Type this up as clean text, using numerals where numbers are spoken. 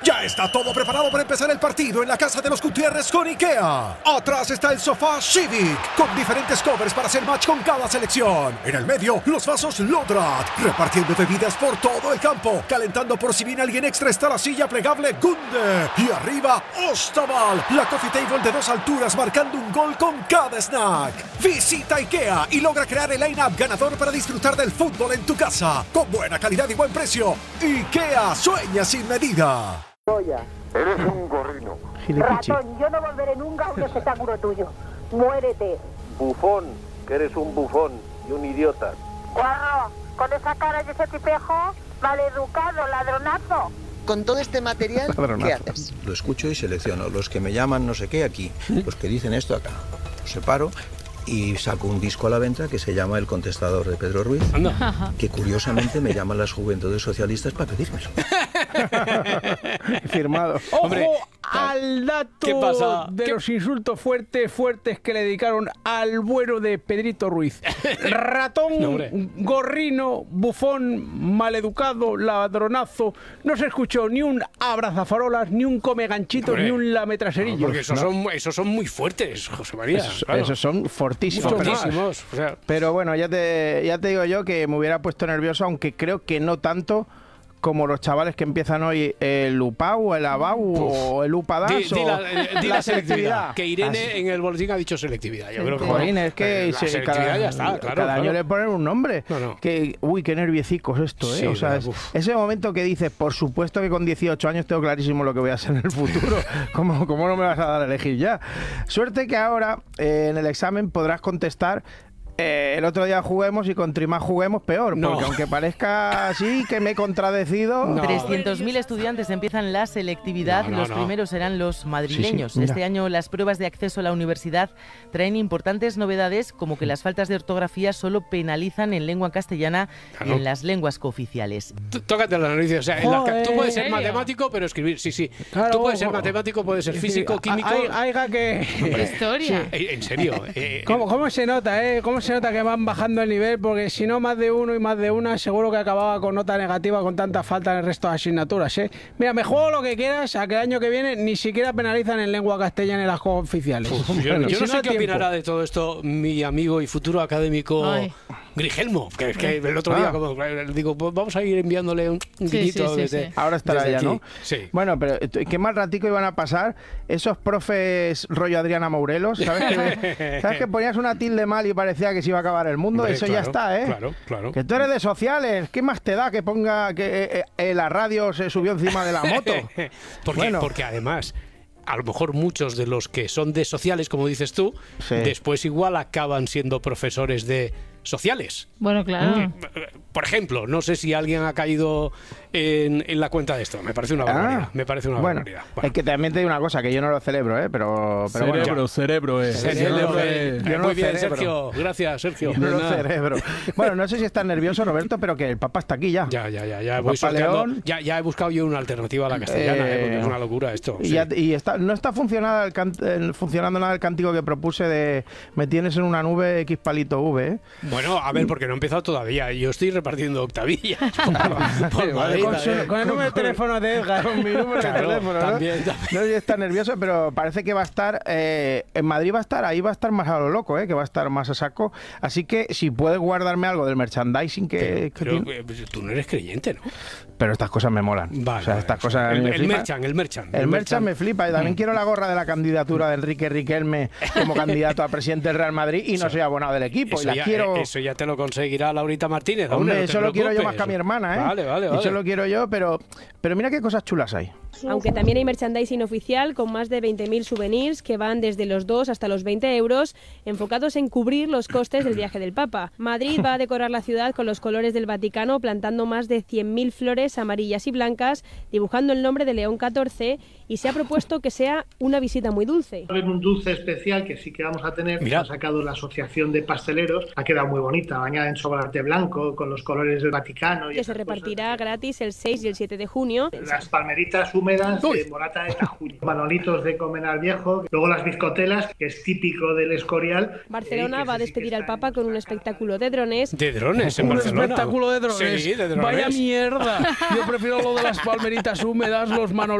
Ya está todo preparado para empezar el partido en la casa de los Gutiérrez con IKEA. Atrás está el sofá Civic, con diferentes covers para hacer match con cada selección. En el medio, los vasos Lodrat, repartiendo bebidas por todo el campo. Calentando por si viene alguien extra está la silla plegable Gunde. Y arriba, Ostaval, la coffee table de 2 alturas marcando un gol con cada snack. Visita IKEA y logra crear el line-up ganador para disfrutar del fútbol en tu casa. Con buena calidad y buen precio. IKEA, sueña sin medida. Eres un gorrino. Ratón, yo no volveré nunca a un espectáculo tuyo. Muérete. Bufón, que eres un bufón y un idiota. Guarro, con esa cara y ese tipejo, maleducado, ladronazo. Con todo este material, ¿qué haces? Lo escucho y selecciono los que me llaman no sé qué aquí, los que dicen esto acá. Los separo y saco un disco a la venta que se llama El Contestador de Pedro Ruiz, que curiosamente me llaman las Juventudes Socialistas para pedírmelo. Firmado. Hombre, ¡ojo al dato ¿qué pasa? de los insultos fuertes que le dedicaron al bueno de Pedrito Ruiz? Ratón, No, hombre. gorrino, bufón, maleducado, ladronazo. No se escuchó ni un abrazafarolas, ni un come ganchitos, Hombre. ni un lametraserillos. Porque esos son muy fuertes, José María. Esos son fortísimos. Fortísimos. O sea, Pero bueno, ya te digo yo que me hubiera puesto nervioso, aunque creo que no tanto como los chavales que empiezan hoy el UPAU, el ABAU o el UPADAS di la selectividad. Que Irene en el boletín ha dicho selectividad. Yo creo que Jolín, es que la selectividad ya está, claro. cada año claro. le ponen un nombre. No. Uy, qué nerviecicos esto, ¿eh? Sí, o sea, uf. ese momento que dices, por supuesto que con 18 años tengo clarísimo lo que voy a hacer en el futuro. ¿Cómo no me vas a dar a elegir ya? Suerte que ahora en el examen podrás contestar. El otro día juguemos y contra más juguemos peor, No. porque aunque parezca así que me he contradecido. No. 300.000 estudiantes empiezan la selectividad. No, Los no. primeros serán los madrileños. Sí, mira. Este año las pruebas de acceso a la universidad traen importantes novedades, como que las faltas de ortografía solo penalizan en lengua castellana Claro. en las lenguas cooficiales. Tócate la nariz. O sea, tú puedes ser matemático, pero escribir, sí. Claro, Tú puedes ser matemático, puedes ser físico, químico. Haiga que... Historia. En serio. ¿Cómo se nota, ¿Cómo se nota que van bajando el nivel? Porque si no, más de uno y más de una, seguro que acababa con nota negativa con tanta falta en el resto de asignaturas, Mira, me juego lo que quieras a que el año que viene ni siquiera penalizan en lengua castellana en las juegos oficiales. Yo Bueno, no si sé hay qué tiempo. opinará de todo esto mi amigo y futuro académico Ay. Grigelmo, que el otro día como, digo, pues vamos a ir enviándole un guiñito sí, desde... sí. Ahora estará desde ya, aquí. ¿no? Sí. Bueno, pero qué mal ratico iban a pasar esos profes rollo Adriana Maurelos, ¿sabes que ponías una tilde mal y parecía que se iba a acabar el mundo? Hombre, Eso claro, ya está, Claro. Que tú eres de sociales, ¿qué más te da que ponga que la radio se subió encima de la moto? Porque además, a lo mejor muchos de los que son de sociales, como dices tú, Sí. después igual acaban siendo profesores de sociales. Bueno, claro. Por ejemplo, no sé si alguien ha caído en la cuenta de esto. Me parece una barbaridad. Me parece una Bueno, barbaridad. es que también te digo una cosa, que yo no lo celebro, pero bueno, cerebro es. Cerebro yo no Muy bien, celebro. Sergio. Gracias, Sergio. yo no lo cerebro. Bueno, no sé si estás nervioso, Roberto, pero que el Papa está aquí ya. Ya. El Voy Papa sorteando. León. Ya he buscado yo una alternativa a la castellana, porque es una locura esto. Y, Sí. no está funcionando nada el cántico que propuse de me tienes en una nube X palito V, ¿eh? Bueno, a ver, porque no he empezado todavía. Yo estoy repartiendo octavillas. Por Madrid, Con el número de teléfono de Edgar, con mi número Claro, de teléfono, ¿no? también. No sé si está nervioso, pero parece que va a estar en Madrid ahí va a estar más a lo loco, que va a estar más a saco. Así que si puedes guardarme algo del merchandising que Pero tiene. tú no eres creyente, ¿no? Pero estas cosas me molan. Vale, o sea, vale. estas cosas a mí me El flipan. merchan. El merchan me flipa. Y también quiero la gorra de la candidatura de Enrique Riquelme como candidato a presidente del Real Madrid y no soy abonado del equipo. Y la quiero. Eso ya te lo conseguirá Laurita Martínez. Hombre, no te eso lo quiero yo preocupes. más que a mi hermana, ¿eh? Vale. Eso lo quiero yo, pero mira qué cosas chulas hay. Aunque también hay merchandising oficial con más de 20.000 souvenirs que van desde los 2 hasta los 20 euros, enfocados en cubrir los costes del viaje del Papa. Madrid va a decorar la ciudad con los colores del Vaticano, plantando más de 100.000 flores amarillas y blancas, dibujando el nombre de León XIV, y se ha propuesto que sea una visita muy dulce. Va a haber un dulce especial que sí que vamos a tener, que ha sacado la Asociación de Pasteleros, ha quedado muy bonita, bañada en chocolate blanco, con los colores del Vaticano. Que se repartirá gratis el 6 y el 7 de junio. Las palmeritas húmedas de morata de tajuño, manolitos de Comenar Viejo, luego las bizcotelas, que es típico del Escorial. Barcelona va a despedir al Papa con un espectáculo de drones. ¿De drones en Un Barcelona? espectáculo de drones. Sí, de drones. Vaya mierda. Yo prefiero lo de las palmeritas húmedas, los manolitos